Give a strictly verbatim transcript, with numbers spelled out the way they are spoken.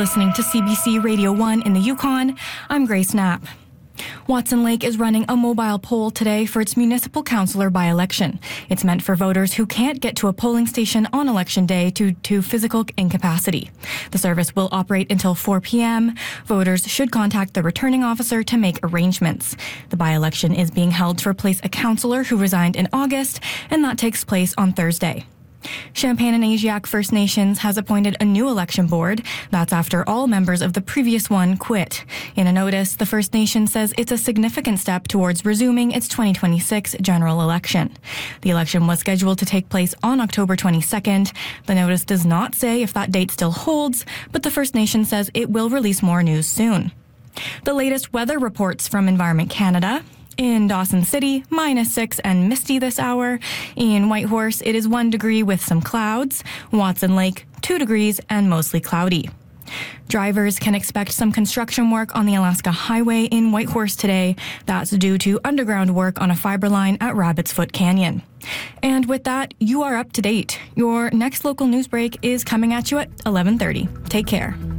listening to C B C Radio one in the Yukon. I'm Grace Knapp. Watson Lake is running a mobile poll today for its municipal councillor by-election. It's meant for voters who can't get to a polling station on election day due to physical incapacity. The service will operate until four p.m. Voters should contact the returning officer to make arrangements. The by-election is being held to replace a councillor who resigned in August, and that takes place on Thursday. Champagne and Asiac First Nations has appointed a new election board. That's after all members of the previous one quit. In a notice, the First Nation says it's a significant step towards resuming its twenty twenty-six general election. The election was scheduled to take place on October twenty-second. The notice does not say if that date still holds, but the First Nation says it will release more news soon. The latest weather reports from Environment Canada. In Dawson City, minus six and misty this hour. In Whitehorse, it is one degree with some clouds. Watson Lake, two degrees and mostly cloudy. Drivers can expect some construction work on the Alaska Highway in Whitehorse today. That's due to underground work on a fiber line at Rabbit's Foot Canyon. And with that, you are up to date. Your next local news break is coming at you at eleven thirty. Take care.